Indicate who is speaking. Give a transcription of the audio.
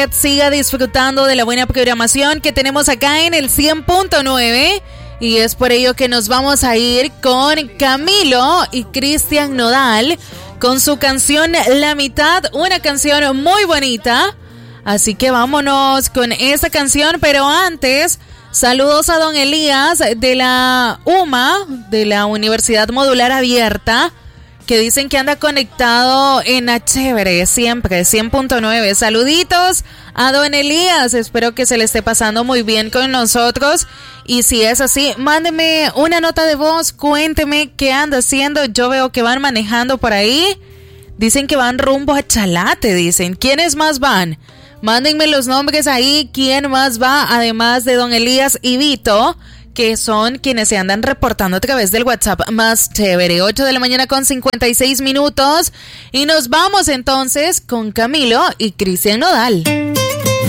Speaker 1: Siga disfrutando de la buena programación que tenemos acá en el 100.9 y es por ello que nos vamos a ir con Camilo y Cristian Nodal con su canción La Mitad, una canción muy bonita, así que vámonos con esa canción, pero antes saludos a don Elías de la UMA, de la Universidad Modular Abierta, que dicen que anda conectado en la chévere, siempre, 100.9. Saluditos a don Elías, espero que se le esté pasando muy bien con nosotros. Y si es así, mándeme una nota de voz, cuénteme qué anda haciendo. Yo veo que van manejando por ahí. Dicen que van rumbo a Chalate, dicen. ¿Quiénes más van? Mándenme los nombres ahí, quién más va, además de don Elías y Vito, que son quienes se andan reportando a través del WhatsApp más chévere. 8 de la mañana con 56 minutos. Y nos vamos entonces con Camilo y Cristian Nodal.